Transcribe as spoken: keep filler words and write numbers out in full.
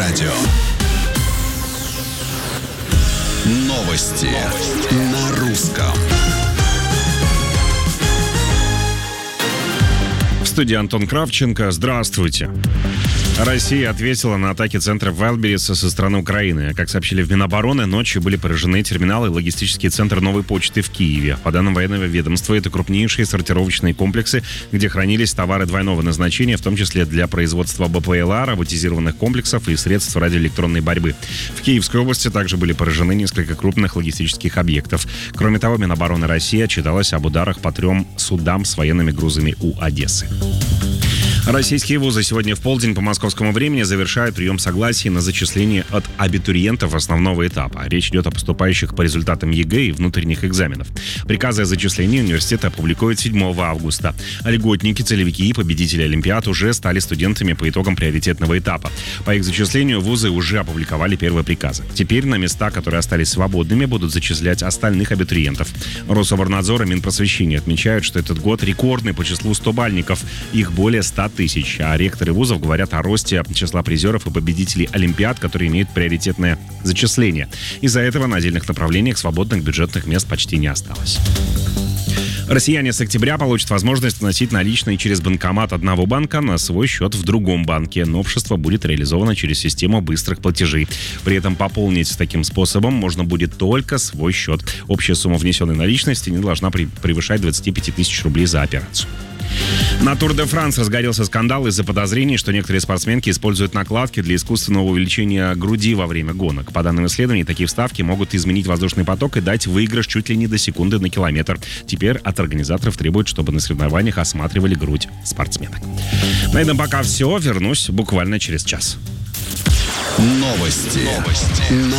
радио. Новости на русском. В студии Антон Кравченко. Здравствуйте. Россия ответила на атаки центра Вайлдберриса со стороны Украины. Как сообщили в Минобороны, ночью были поражены терминалы и логистический центр Новой почты в Киеве. По данным военного ведомства, это крупнейшие сортировочные комплексы, где хранились товары двойного назначения, в том числе для производства БПЛА, роботизированных комплексов и средств радиоэлектронной борьбы. В Киевской области также были поражены несколько крупных логистических объектов. Кроме того, Минобороны России отчиталась об ударах по трем судам с военными грузами у Одессы. Российские вузы сегодня в полдень по московскому времени завершают прием согласий на зачисление от абитуриентов основного этапа. Речь идет о поступающих по результатам ЕГЭ и внутренних экзаменов. Приказы о зачислении университеты опубликуют седьмого августа. Льготники, целевики и победители Олимпиад уже стали студентами по итогам приоритетного этапа. По их зачислению вузы уже опубликовали первые приказы. Теперь на места, которые остались свободными, будут зачислять остальных абитуриентов. Рособорнадзор и Минпросвещения отмечают, что этот год рекордный по числу стобальников. Их более ста тысяч, а ректоры вузов говорят о росте числа призеров и победителей Олимпиад, которые имеют приоритетное зачисление. Из-за этого на отдельных направлениях свободных бюджетных мест почти не осталось. Россияне с октября получат возможность вносить наличные через банкомат одного банка на свой счет в другом банке. Новшество будет реализовано через систему быстрых платежей. При этом пополнить таким способом можно будет только свой счет. Общая сумма внесенной наличности не должна превышать двадцать пять тысяч рублей за операцию. На Тур де Франс разгорелся скандал из-за подозрений, что некоторые спортсменки используют накладки для искусственного увеличения груди во время гонок. По данным исследований, такие вставки могут изменить воздушный поток и дать выигрыш чуть ли не до секунды на километр. Теперь от организаторов требуют, чтобы на соревнованиях осматривали грудь спортсменок. На этом пока все. Вернусь буквально через час. Новости. Новости.